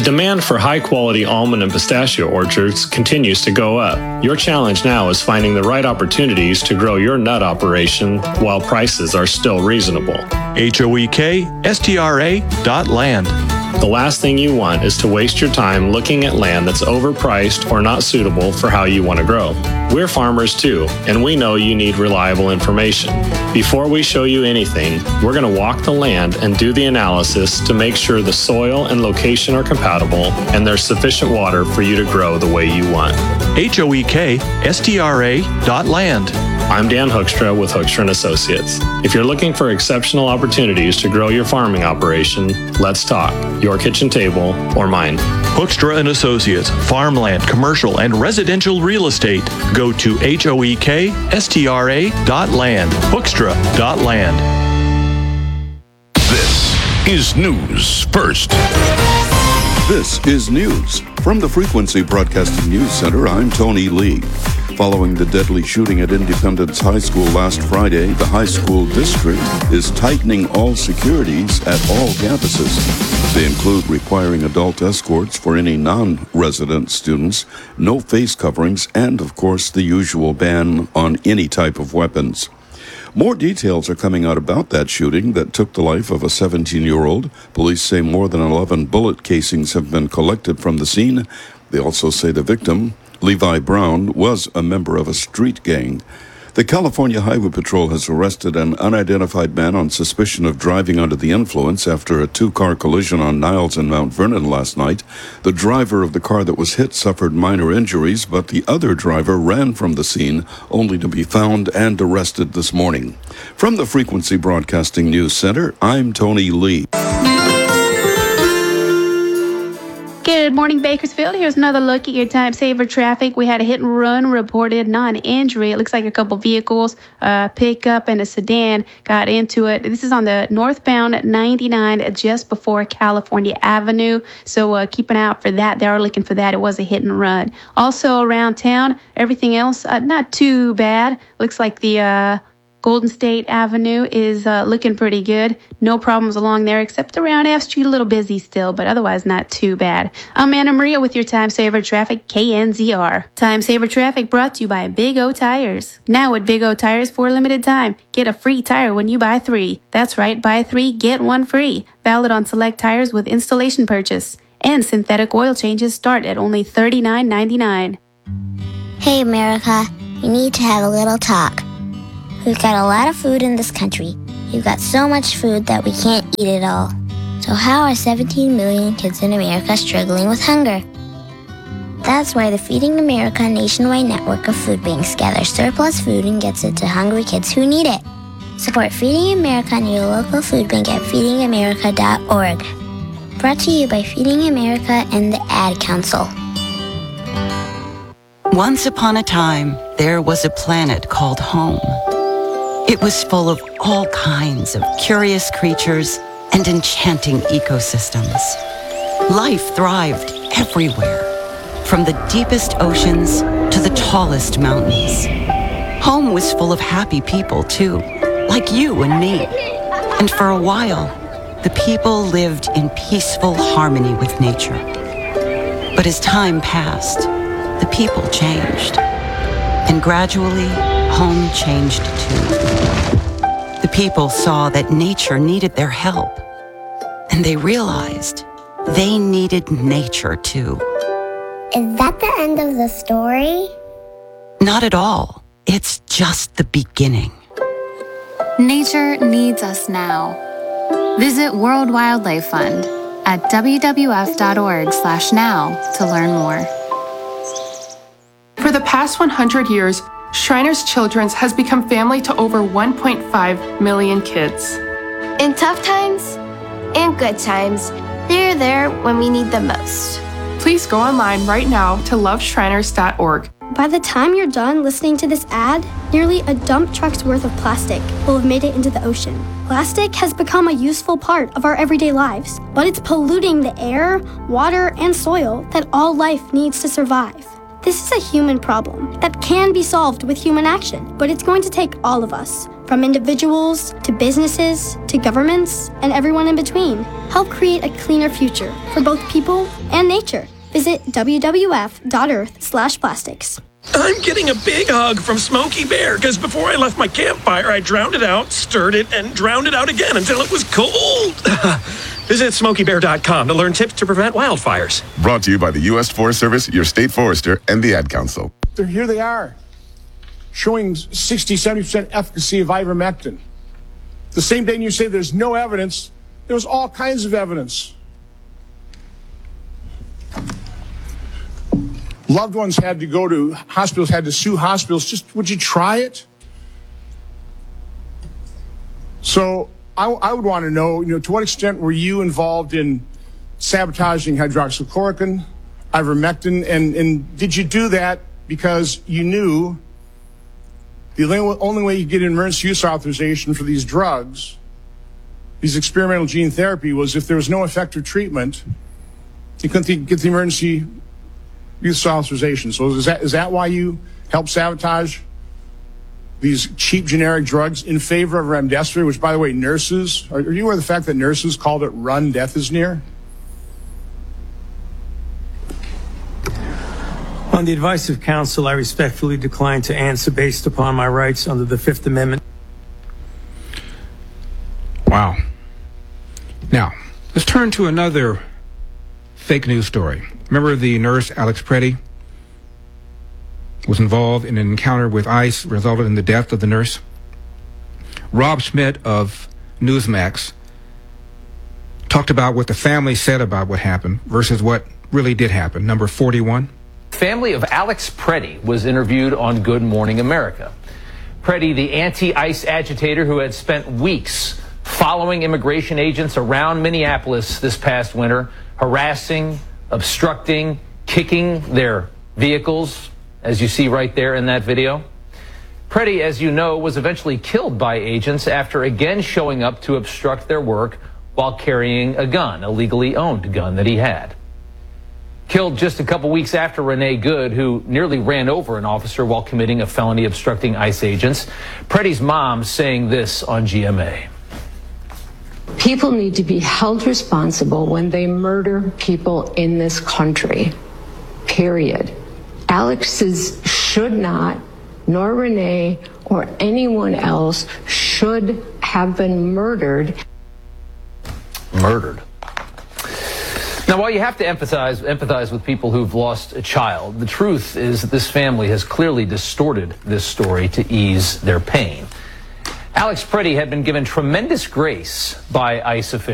demand for high-quality almond and pistachio orchards continues to go up. Your challenge now is finding the right opportunities to grow your nut operation while prices are still reasonable. HOEKSTRA.land. The last thing you want is to waste your time looking at land that's overpriced or not suitable for how you want to grow. We're farmers too, and we know you need reliable information. Before we show you anything, we're going to walk the land and do the analysis to make sure the soil and location are compatible and there's sufficient water for you to grow the way you want. HOEKSTRA.land. I'm Dan Hoekstra with Hoekstra & Associates. If you're looking for exceptional opportunities to grow your farming operation, let's talk. Your kitchen table or mine. Hoekstra & Associates, farmland, commercial, and residential real estate. Go to HOEKSTRA.land. Hoekstra.land. This is News First. This is news. From the Frequency Broadcasting News Center, I'm Tony Lee. Following the deadly shooting at Independence High School last Friday, the high school district is tightening all securities at all campuses. They include requiring adult escorts for any non-resident students, no face coverings, and, of course, the usual ban on any type of weapons. More details are coming out about that shooting that took the life of a 17-year-old. Police say more than 11 bullet casings have been collected from the scene. They also say the victim, Levi Brown, was a member of a street gang. The California Highway Patrol has arrested an unidentified man on suspicion of driving under the influence after a two-car collision on Niles and Mount Vernon last night. The driver of the car that was hit suffered minor injuries, but the other driver ran from the scene only to be found and arrested this morning. From the Frequency Broadcasting News Center, I'm Tony Lee. Good morning, Bakersfield. Here's another look at your time saver traffic. We had a hit and run reported, non-injury. It looks like a couple vehicles, a pickup and a sedan, got into it. This is on the northbound 99 just before California Avenue. So keep an eye out for that. They are looking for that. It was a hit and run. Also around town, everything else, not too bad. Looks like the Golden State Avenue is looking pretty good. No problems along there except around F Street, a little busy still, but otherwise not too bad. I'm Anna Maria with your Time Saver Traffic, KNZR. Time Saver Traffic brought to you by Big O Tires. Now at Big O Tires for a limited time, get a free tire when you buy 3. That's right, buy 3, get 1 free. Valid on select tires with installation purchase. And synthetic oil changes start at only $39.99. Hey America, we need to have a little talk. We've got a lot of food in this country. We've got so much food that we can't eat it all. So how are 17 million kids in America struggling with hunger? That's why the Feeding America nationwide network of food banks gathers surplus food and gets it to hungry kids who need it. Support Feeding America and your local food bank at feedingamerica.org. Brought to you by Feeding America and the Ad Council. Once upon a time, there was a planet called home. It was full of all kinds of curious creatures and enchanting ecosystems. Life thrived everywhere, from the deepest oceans to the tallest mountains. Home was full of happy people, too, like you and me. And for a while, the people lived in peaceful harmony with nature. But as time passed, the people changed. And gradually, home changed too. The people saw that nature needed their help, and they realized they needed nature too. Is that the end of the story? Not at all. It's just the beginning. Nature needs us now. Visit World Wildlife Fund at wwf.org/now to learn more. For the past 100 years, Shriners Children's has become family to over 1.5 million kids. In tough times and good times, they're there when we need them most. Please go online right now to loveshriners.org. By the time you're done listening to this ad, nearly a dump truck's worth of plastic will have made it into the ocean. Plastic has become a useful part of our everyday lives, but it's polluting the air, water, and soil that all life needs to survive. This is a human problem that can be solved with human action, but it's going to take all of us. from individuals to businesses to governments and everyone in between. Help create a cleaner future for both people and nature. Visit wwf.earth/plastics. I'm getting a big hug from Smokey Bear because before I left my campfire, I drowned it out, stirred it, and drowned it out again until it was cold. Visit SmokeyBear.com to learn tips to prevent wildfires. Brought to you by the U.S. Forest Service, your state forester, and the Ad Council. Here they are, showing 60-70% efficacy of ivermectin. The same day you say there's no evidence, there was all kinds of evidence. Loved ones had to go to hospitals, had to sue hospitals. Just, would you try it? So I would want to know, to what extent were you involved in sabotaging hydroxychloroquine, ivermectin, and did you do that because you knew the only way you get an emergency use authorization for these drugs, these experimental gene therapy, was if there was no effective treatment, you couldn't get the emergency use authorization. So is that why you helped sabotage these cheap generic drugs in favor of remdesivir, which, by the way, nurses, are you aware of the fact that nurses called it run, death is near? On the advice of counsel, I respectfully decline to answer based upon my rights under the Fifth Amendment. Wow. Now, let's turn to another fake news story. Remember the nurse, Alex Preddy, was involved in an encounter with ICE, resulted in the death of the nurse? Rob Schmidt of Newsmax talked about what the family said about what happened versus what really did happen. Number 41. Family of Alex Preddy was interviewed on Good Morning America. Preddy, the anti-ICE agitator who had spent weeks following immigration agents around Minneapolis this past winter, harassing, obstructing, kicking their vehicles, as you see right there in that video. Preddy, as you know, was eventually killed by agents after again showing up to obstruct their work while carrying a gun, a legally owned gun that he had. Killed just a couple weeks after Renee Good, who nearly ran over an officer while committing a felony obstructing ICE agents. Preddy's mom saying this on GMA. People need to be held responsible when they murder people in this country, period. Alex's should not, nor Renee or anyone else should have been murdered. Murdered. Now, while you have to empathize with people who've lost a child, the truth is that this family has clearly distorted this story to ease their pain. Alex Preddy had been given tremendous grace by ICE officials.